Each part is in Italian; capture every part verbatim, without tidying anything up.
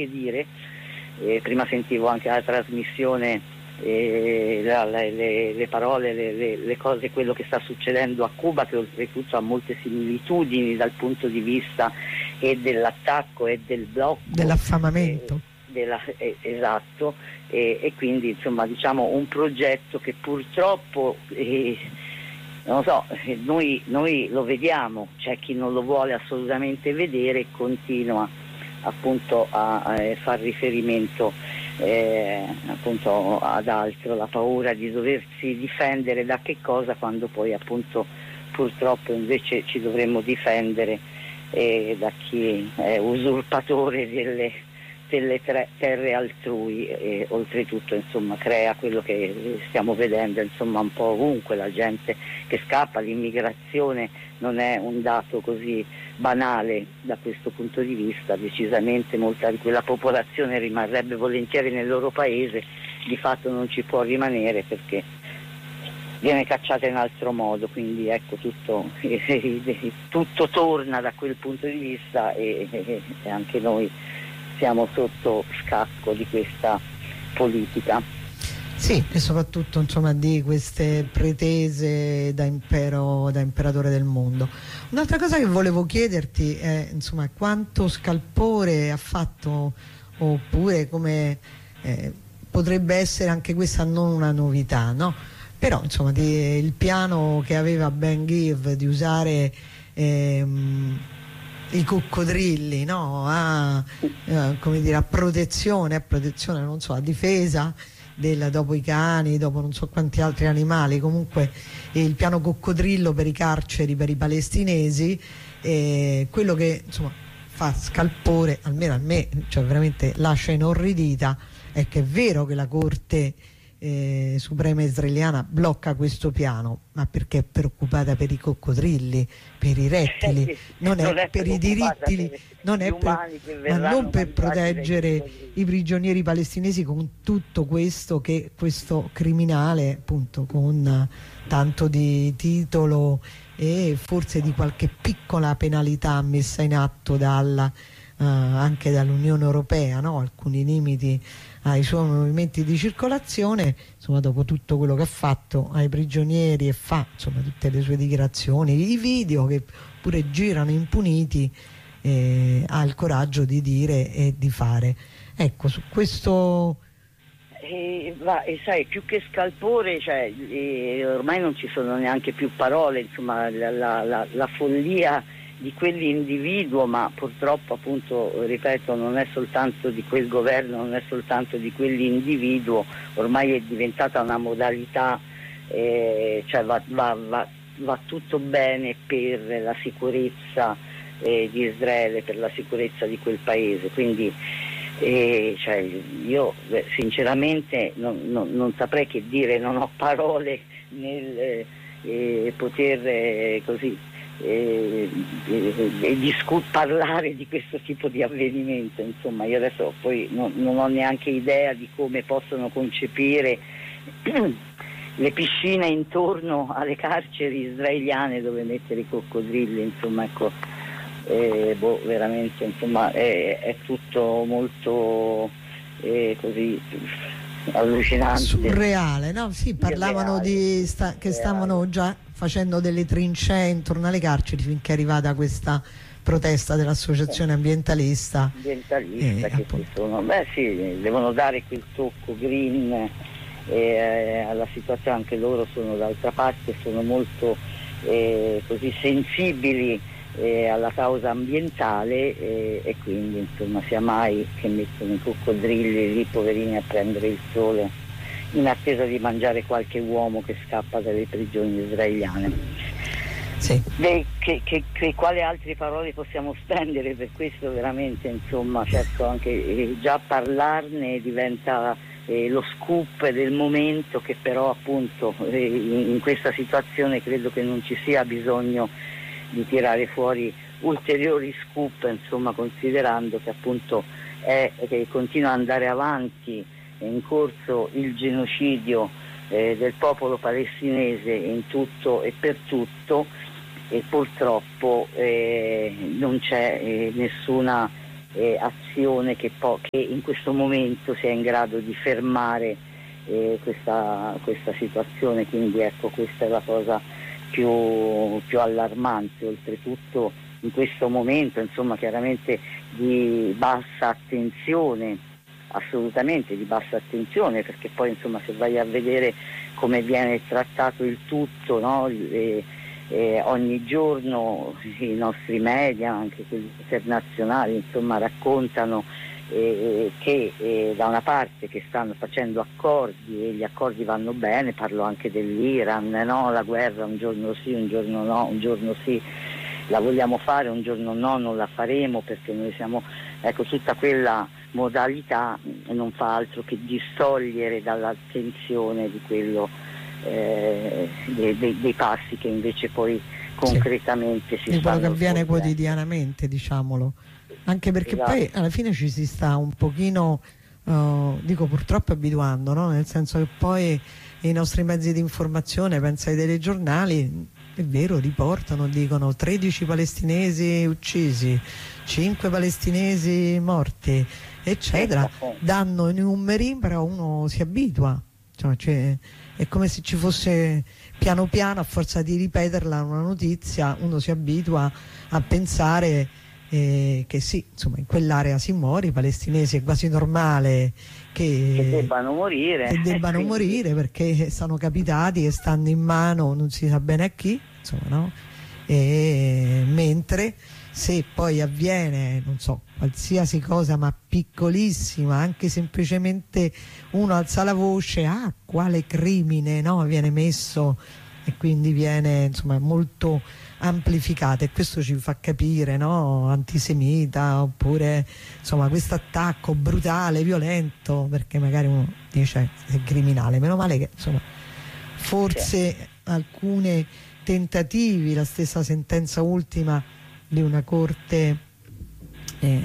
anche dire, eh, prima sentivo anche la trasmissione, eh, la, la, le, le parole, le, le, le cose, quello che sta succedendo a Cuba, che oltretutto ha molte similitudini dal punto di vista e dell'attacco e del blocco, dell'affamamento. Eh, della, eh, esatto, eh, e quindi insomma diciamo un progetto che purtroppo eh, non lo so, eh, noi, noi lo vediamo, c'è chi non lo vuole assolutamente vedere e continua appunto a, a far riferimento eh, appunto ad altro, la paura di doversi difendere da che cosa, quando poi appunto purtroppo invece ci dovremmo difendere eh, da chi è usurpatore delle, delle tre, terre altrui e oltretutto insomma crea quello che stiamo vedendo insomma un po' ovunque, la gente che scappa, l'immigrazione non è un dato così banale da questo punto di vista, decisamente molta di quella popolazione rimarrebbe volentieri nel loro paese, di fatto non ci può rimanere perché viene cacciata in altro modo, quindi ecco tutto, tutto torna da quel punto di vista e, e, e anche noi siamo sotto scacco di questa politica. Sì, e soprattutto insomma di queste pretese da impero, da imperatore del mondo. Un'altra cosa che volevo chiederti è insomma quanto scalpore ha fatto, oppure come eh, potrebbe essere anche questa non una novità, no? Però insomma di, il piano che aveva Ben Give di usare ehm, i coccodrilli, no? a, eh, come dire, a protezione, a protezione, non so, a difesa del, dopo i cani, dopo non so quanti altri animali, comunque il piano coccodrillo per i carceri per i palestinesi, eh, quello che insomma fa scalpore, almeno a me, cioè veramente lascia inorridita, è che è vero che la Corte Eh, Suprema israeliana blocca questo piano, ma perché è preoccupata per i coccodrilli, per i rettili, non è, non è per i diritti, per non è per, ma non per proteggere i prigionieri palestinesi, con tutto questo che questo criminale appunto con tanto di titolo e forse di qualche piccola penalità messa in atto dalla, uh, anche dall'Unione Europea, no? Alcuni limiti ai suoi movimenti di circolazione, insomma dopo tutto quello che ha fatto ai prigionieri e fa insomma tutte le sue dichiarazioni, i video che pure girano impuniti, eh, ha il coraggio di dire e di fare. Ecco, su questo e, va, e sai, più che scalpore, cioè, e ormai non ci sono neanche più parole, insomma la, la, la, la follia di quell'individuo, ma purtroppo appunto, ripeto, non è soltanto di quel governo, non è soltanto di quell'individuo, ormai è diventata una modalità, eh, cioè va, va, va, va tutto bene per la sicurezza eh, di Israele, per la sicurezza di quel paese, quindi eh, cioè, io beh, sinceramente non, non, non saprei che dire, non ho parole nel eh, poter eh, così E, e, e discu- parlare di questo tipo di avvenimento. Insomma, io adesso poi non, non ho neanche idea di come possono concepire le piscine intorno alle carceri israeliane dove mettere i coccodrilli, insomma ecco, eh, boh, veramente insomma è, è tutto molto eh, così allucinante, surreale, no? Sì, parlavano reale, di sta- che stavano già facendo delle trincee intorno alle carceri finché è arrivata questa protesta dell'associazione ambientalista. Ambientalista eh, che ci sono. Beh sì, devono dare quel tocco green eh, alla situazione, anche loro sono d'altra parte, sono molto eh, così sensibili eh, alla causa ambientale eh, e quindi insomma sia mai che mettono i coccodrilli lì poverini a prendere il sole in attesa di mangiare qualche uomo che scappa dalle prigioni israeliane. Sì. Beh, che, che, che quale altre parole possiamo spendere per questo? Veramente insomma, certo, anche eh, già parlarne diventa eh, lo scoop del momento, che però appunto eh, in, in questa situazione credo che non ci sia bisogno di tirare fuori ulteriori scoop, insomma, considerando che appunto è, che continua ad andare avanti, è in corso il genocidio eh, del popolo palestinese in tutto e per tutto, e purtroppo eh, non c'è eh, nessuna eh, azione che, po- che in questo momento sia in grado di fermare eh, questa, questa situazione. Quindi ecco, questa è la cosa più, più allarmante, oltretutto in questo momento insomma chiaramente di bassa attenzione, assolutamente di bassa attenzione, perché poi insomma se vai a vedere come viene trattato il tutto, no? e, e ogni giorno i nostri media, anche quelli internazionali, insomma raccontano eh, che eh, da una parte che stanno facendo accordi e gli accordi vanno bene, parlo anche dell'Iran, no? La guerra un giorno sì, un giorno no, un giorno sì la vogliamo fare, un giorno no, non la faremo perché noi siamo, ecco, tutta quella modalità non fa altro che distogliere dall'attenzione di quello eh, dei, dei, dei passi che invece poi concretamente sì, si di quello che stanno avviene svolgendo quotidianamente, diciamolo, anche perché esatto. Poi alla fine ci si sta un pochino uh, dico purtroppo abituando, no? Nel senso che poi i nostri mezzi di informazione, pensa ai telegiornali, è vero, riportano, dicono tredici palestinesi uccisi, cinque palestinesi morti, eccetera, danno i numeri, però uno si abitua, cioè, cioè, è come se ci fosse piano piano, a forza di ripeterla una notizia, uno si abitua a pensare eh, che sì, insomma in quell'area si muore, i palestinesi è quasi normale che, che debbano morire, che debbano quindi... morire perché sono capitati e stanno in mano non si sa bene a chi, insomma, no? E mentre se poi avviene, non so, qualsiasi cosa ma piccolissima, anche semplicemente uno alza la voce, ah, quale crimine, no? Viene messo e quindi viene insomma molto amplificata, e questo ci fa capire, no? Antisemita, oppure insomma questo attacco brutale, violento, perché magari uno dice è criminale, meno male che insomma forse sì. Alcuni tentativi, la stessa sentenza ultima di una corte eh,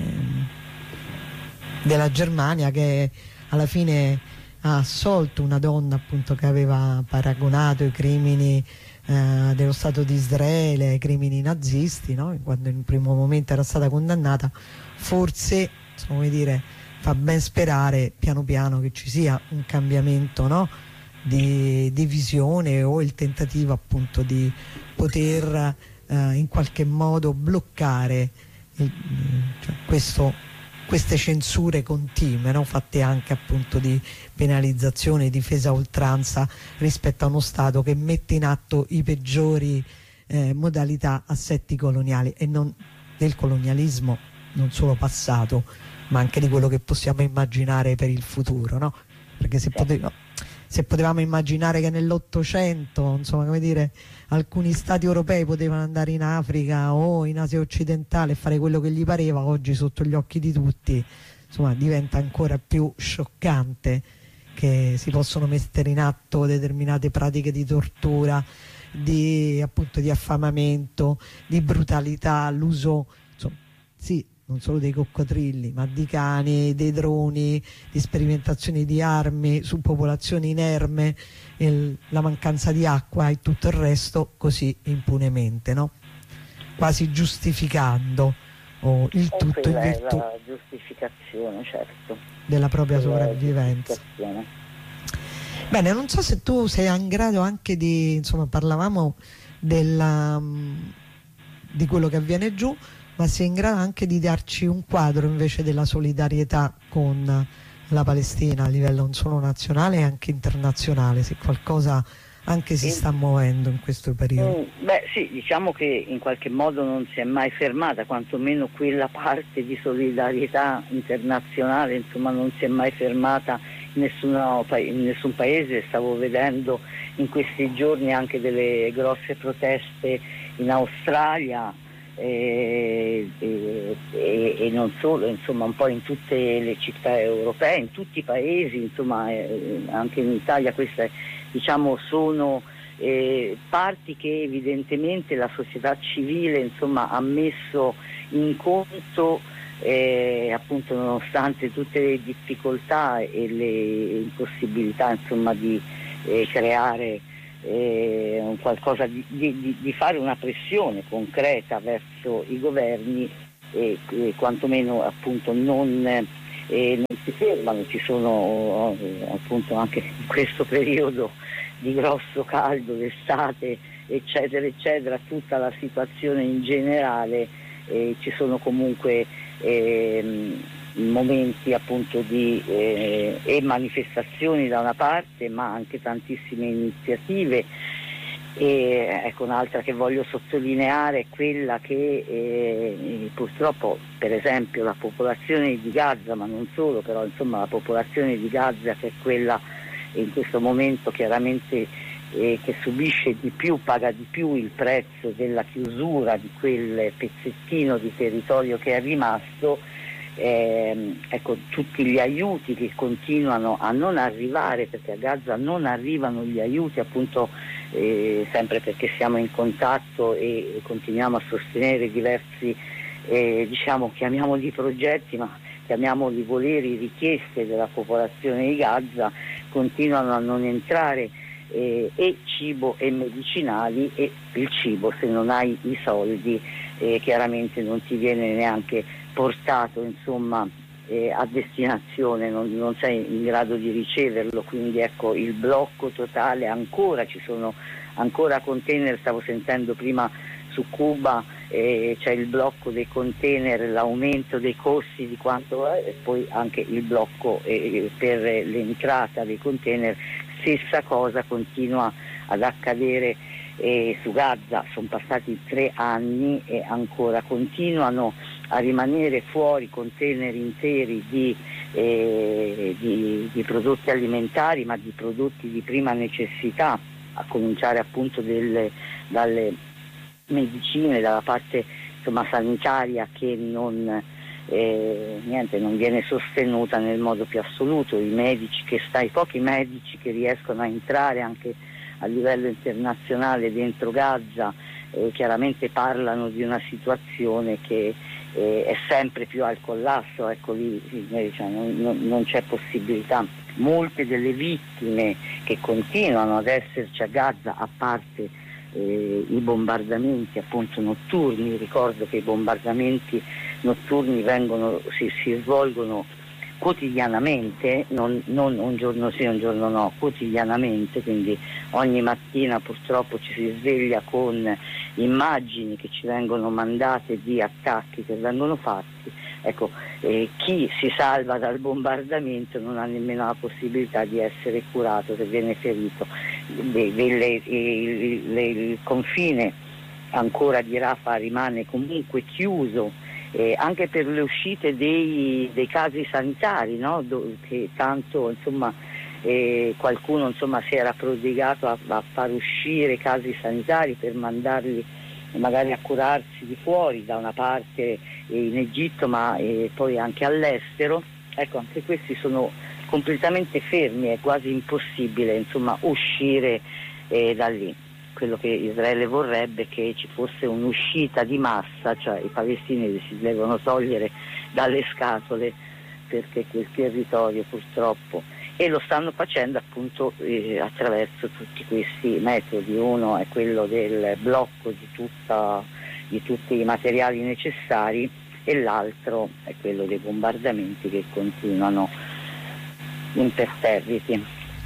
della Germania che alla fine ha assolto una donna appunto che aveva paragonato i crimini eh, dello Stato di Israele ai crimini nazisti, no? Quando in un primo momento era stata condannata, forse insomma, come dire, fa ben sperare piano piano che ci sia un cambiamento, no? di, di visione, o il tentativo appunto di poter eh, in qualche modo bloccare il, cioè, questo, queste censure continue, no? Fatte anche appunto di penalizzazione e difesa a oltranza rispetto a uno Stato che mette in atto i peggiori eh, modalità assetti coloniali, e non del colonialismo non solo passato ma anche di quello che possiamo immaginare per il futuro, no? Perché se, potevo, se potevamo immaginare che nell'Ottocento, insomma, come dire, alcuni stati europei potevano andare in Africa o in Asia occidentale e fare quello che gli pareva, oggi sotto gli occhi di tutti insomma diventa ancora più scioccante che si possono mettere in atto determinate pratiche di tortura, di appunto di affamamento, di brutalità, l'uso insomma, sì, non solo dei coccodrilli, ma di cani, dei droni, di sperimentazioni di armi su popolazioni inerme, il, la mancanza di acqua e tutto il resto così impunemente, no? Quasi giustificando oh, il e tutto in virtù è la giustificazione, certo, della propria quella sopravvivenza. Bene, non so se tu sei in grado anche di, insomma, parlavamo della, di quello che avviene giù, ma sei in grado anche di darci un quadro invece della solidarietà con la Palestina a livello non solo nazionale e anche internazionale, se qualcosa anche si sta muovendo in questo periodo. Mm, beh sì, diciamo che in qualche modo non si è mai fermata, quantomeno quella parte di solidarietà internazionale insomma non si è mai fermata in, nessuno, in nessun paese. Stavo vedendo in questi giorni anche delle grosse proteste in Australia, E, e, e non solo, insomma un po' in tutte le città europee, in tutti i paesi, insomma eh, anche in Italia. Queste diciamo sono eh, parti che evidentemente la società civile insomma ha messo in conto, eh, appunto nonostante tutte le difficoltà e le impossibilità insomma di eh, creare Eh, un qualcosa di, di, di fare una pressione concreta verso i governi, e, e quantomeno appunto non, eh, non si fermano. Ci sono eh, appunto anche in questo periodo di grosso caldo d'estate eccetera eccetera, tutta la situazione in generale, eh, ci sono comunque eh, momenti appunto di eh, e manifestazioni da una parte, ma anche tantissime iniziative. E ecco, un'altra che voglio sottolineare è quella che eh, purtroppo, per esempio, la popolazione di Gaza, ma non solo, però insomma la popolazione di Gaza, che è quella in questo momento chiaramente eh, che subisce di più, paga di più il prezzo della chiusura di quel pezzettino di territorio che è rimasto. Eh, ecco, tutti gli aiuti che continuano a non arrivare, perché a Gaza non arrivano gli aiuti, appunto eh, sempre perché siamo in contatto e, e continuiamo a sostenere diversi eh, diciamo, chiamiamoli progetti, ma chiamiamoli voleri, richieste della popolazione di Gaza, continuano a non entrare eh, e cibo e medicinali, e il cibo, se non hai i soldi, eh, chiaramente non ti viene neanche portato insomma eh, a destinazione, non, non sei in grado di riceverlo, quindi ecco il blocco totale ancora, ci sono ancora container, stavo sentendo prima su Cuba, eh, c'è il blocco dei container, l'aumento dei costi di quanto è, e poi anche il blocco eh, per l'entrata dei container, stessa cosa continua ad accadere eh, su Gaza. Sono passati tre anni e ancora continuano a rimanere fuori container interi di, eh, di, di prodotti alimentari, ma di prodotti di prima necessità, a cominciare appunto delle, dalle medicine, dalla parte insomma sanitaria, che non, eh, niente, non viene sostenuta nel modo più assoluto. I medici che sta, i pochi medici che riescono a entrare anche a livello internazionale dentro Gaza eh, chiaramente parlano di una situazione che eh, è sempre più al collasso, ecco lì cioè, non, non, non c'è possibilità. Molte delle vittime che continuano ad esserci a Gaza, a parte eh, i bombardamenti appunto notturni, ricordo che i bombardamenti notturni vengono, si, si svolgono quotidianamente, non, non un giorno sì, un giorno no, quotidianamente, quindi ogni mattina purtroppo ci si sveglia con immagini che ci vengono mandate di attacchi che vengono fatti. Ecco, eh, chi si salva dal bombardamento non ha nemmeno la possibilità di essere curato se viene ferito. De, de, le, il, le, il confine ancora di Rafah rimane comunque chiuso, Eh, anche per le uscite dei, dei casi sanitari, no? Do, che tanto insomma eh, qualcuno insomma si era prodigato a, a far uscire casi sanitari per mandarli magari a curarsi di fuori, da una parte eh, in Egitto, ma eh, poi anche all'estero. Ecco, anche questi sono completamente fermi, è quasi impossibile insomma uscire eh, da lì. Quello che Israele vorrebbe è che ci fosse un'uscita di massa, cioè i palestinesi si devono togliere dalle scatole, perché quel territorio purtroppo, e lo stanno facendo appunto eh, attraverso tutti questi metodi. Uno è quello del blocco di, tutta, di tutti i materiali necessari, e l'altro è quello dei bombardamenti che continuano imperterriti.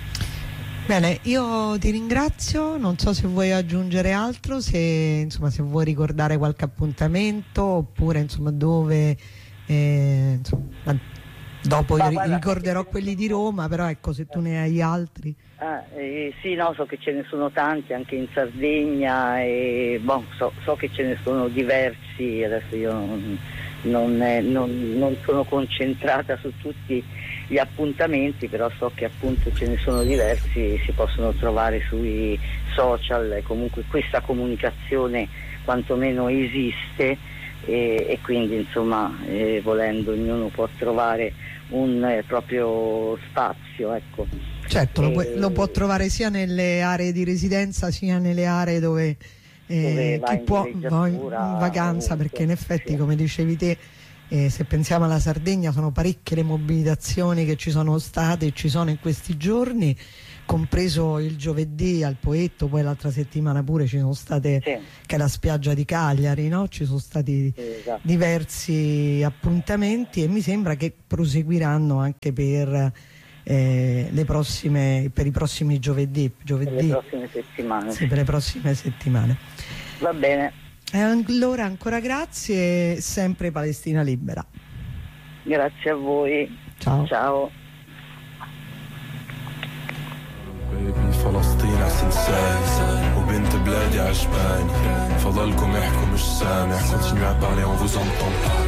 Bene, io ti ringrazio, non so se vuoi aggiungere altro, se, insomma, se vuoi ricordare qualche appuntamento, oppure insomma dove eh, insomma, dopo io guarda, ricorderò quelli di Roma, però ecco, se tu ne hai altri. Ah, eh, sì, no, so che ce ne sono tanti anche in Sardegna, e boh, so, so che ce ne sono diversi, adesso io non, non, eh, non, non sono concentrata su tutti gli appuntamenti, però so che appunto ce ne sono diversi, si possono trovare sui social, e comunque questa comunicazione quantomeno esiste, e, e quindi insomma eh, volendo ognuno può trovare un eh, proprio spazio, ecco. Certo, lo, può, lo può trovare sia nelle aree di residenza sia nelle aree dove, eh, dove chi può va in, in vacanza, ovunque, perché in effetti sì, come dicevi te, Eh, se pensiamo alla Sardegna sono parecchie le mobilitazioni che ci sono state e ci sono in questi giorni, compreso il giovedì al Poetto, poi l'altra settimana pure ci sono state, sì. che è la spiaggia di Cagliari, no? Ci sono stati Sì, esatto. diversi appuntamenti e mi sembra che proseguiranno anche per, eh, le prossime, per i prossimi giovedì, giovedì Per le prossime settimane. sì, per le prossime settimane. Va bene. E allora ancora grazie, sempre Palestina Libera. Grazie a voi. Ciao. Ciao. بيبي فلسطين احسن سايس وبنت بلادي عجباني فضلكم يحكوا مش سامع continuez à parler on vous entend pas